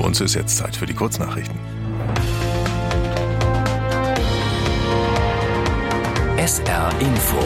Und es ist jetzt Zeit für die Kurznachrichten. SR Info.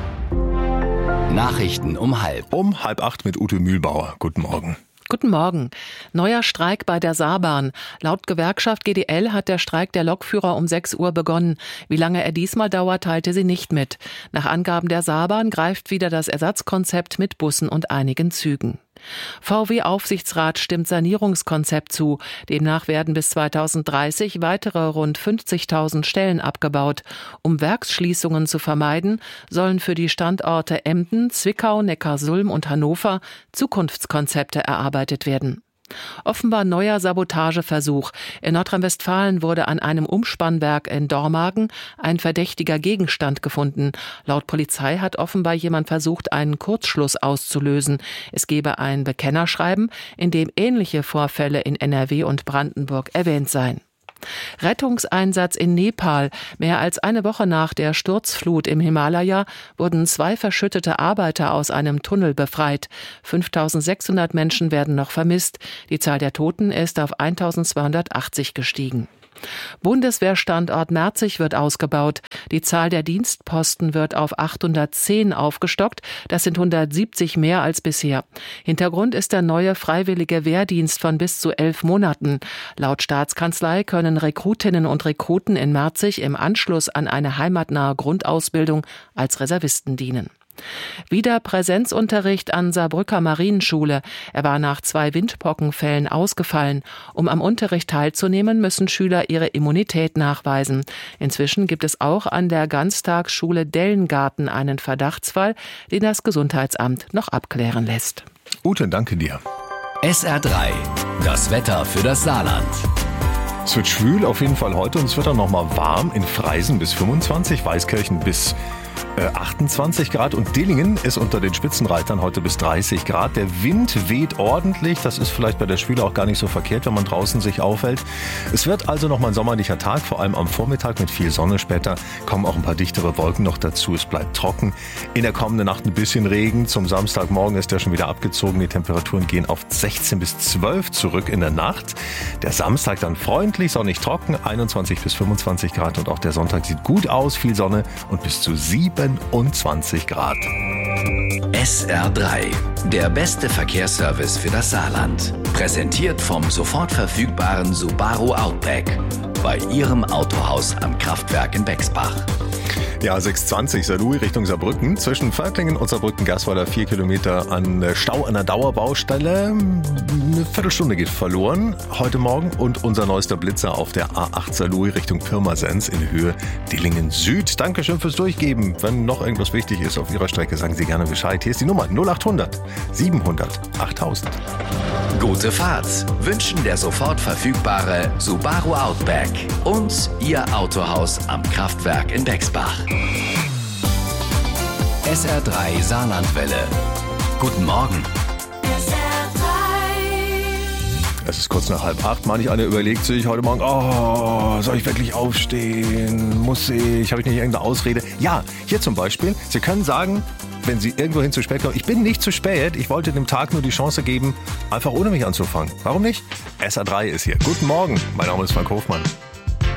Nachrichten um 7:30. Um 7:30 mit Ute Mühlbauer. Guten Morgen. Guten Morgen. Neuer Streik bei der Saarbahn. Laut Gewerkschaft GDL hat der Streik der Lokführer um 6 Uhr begonnen. Wie lange er diesmal dauert, teilte sie nicht mit. Nach Angaben der Saarbahn greift wieder das Ersatzkonzept mit Bussen und einigen Zügen. VW-Aufsichtsrat stimmt Sanierungskonzept zu. Demnach werden bis 2030 weitere rund 50.000 Stellen abgebaut. Um Werksschließungen zu vermeiden, sollen für die Standorte Emden, Zwickau, Neckarsulm und Hannover Zukunftskonzepte erarbeitet werden. Offenbar neuer Sabotageversuch. In Nordrhein-Westfalen wurde an einem Umspannwerk in Dormagen ein verdächtiger Gegenstand gefunden. Laut Polizei hat offenbar jemand versucht, einen Kurzschluss auszulösen. Es gebe ein Bekennerschreiben, in dem ähnliche Vorfälle in NRW und Brandenburg erwähnt seien. Rettungseinsatz in Nepal. Mehr als eine Woche nach der Sturzflut im Himalaya wurden 2 verschüttete Arbeiter aus einem Tunnel befreit. 5.600 Menschen werden noch vermisst. Die Zahl der Toten ist auf 1.280 gestiegen. Bundeswehrstandort Merzig wird ausgebaut. Die Zahl der Dienstposten wird auf 810 aufgestockt. Das sind 170 mehr als bisher. Hintergrund ist der neue freiwillige Wehrdienst von bis zu 11 Monaten. Laut Staatskanzlei können Rekrutinnen und Rekruten in Merzig im Anschluss an eine heimatnahe Grundausbildung als Reservisten dienen. Wieder Präsenzunterricht an Saarbrücker Marienschule. Er war nach 2 Windpockenfällen ausgefallen. Um am Unterricht teilzunehmen, müssen Schüler ihre Immunität nachweisen. Inzwischen gibt es auch an der Ganztagsschule Dellengarten einen Verdachtsfall, den das Gesundheitsamt noch abklären lässt. Ute, danke dir. SR3. Das Wetter für das Saarland. Es wird schwül auf jeden Fall heute und es wird dann nochmal warm. In Freisen bis 25, Weißkirchen bis 28 Grad und Dillingen ist unter den Spitzenreitern heute bis 30 Grad. Der Wind weht ordentlich. Das ist vielleicht bei der Schwüle auch gar nicht so verkehrt, wenn man draußen sich aufhält. Es wird also nochmal ein sommerlicher Tag, vor allem am Vormittag mit viel Sonne. Später kommen auch ein paar dichtere Wolken noch dazu. Es bleibt trocken. In der kommenden Nacht ein bisschen Regen. Zum Samstagmorgen ist der schon wieder abgezogen. Die Temperaturen gehen auf 16 bis 12 zurück in der Nacht. Der Samstag dann freundlich, sonnig trocken, 21 bis 25 Grad. Und auch der Sonntag sieht gut aus, viel Sonne und bis zu 27 Grad. SR3. Der beste Verkehrsservice für das Saarland. Präsentiert vom sofort verfügbaren Subaru Outback. Bei Ihrem Autohaus am Kraftwerk in Bexbach. Ja, 620 Saarlouis Richtung Saarbrücken. Zwischen Völklingen und Saarbrücken-Gasweiler 4 Kilometer an Stau an der Dauerbaustelle. Eine Viertelstunde geht verloren heute Morgen. Und unser neuester Blitzer auf der A8 Saarlouis Richtung Pirmasens in Höhe Dillingen Süd. Dankeschön fürs Durchgeben. Wenn noch irgendwas wichtig ist auf Ihrer Strecke, sagen Sie gerne Bescheid. Hier ist die Nummer 0800 700 8000. Gute Fahrt wünschen der sofort verfügbare Subaru Outback und Ihr Autohaus am Kraftwerk in Bexbach. SR3 Saarlandwelle. Guten Morgen. Es ist kurz nach 7:30. Manch einer überlegt sich heute Morgen, soll ich wirklich aufstehen? Muss ich? Habe ich nicht irgendeine Ausrede? Ja, hier zum Beispiel. Sie können sagen, wenn Sie irgendwohin zu spät kommen, ich bin nicht zu spät, ich wollte dem Tag nur die Chance geben, einfach ohne mich anzufangen. Warum nicht? SR3 ist hier. Guten Morgen, mein Name ist Frank Hofmann.